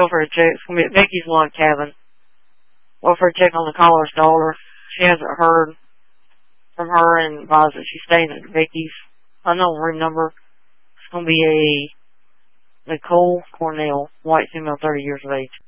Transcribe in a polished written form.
welfare check. It's going to be at Becky's log cabin. Welfare check on the caller's daughter. She hasn't heard from her and advised that she's staying at Becky's. Unknown room number. It's going to be a Nicole Cornell, white female, 30 years of age.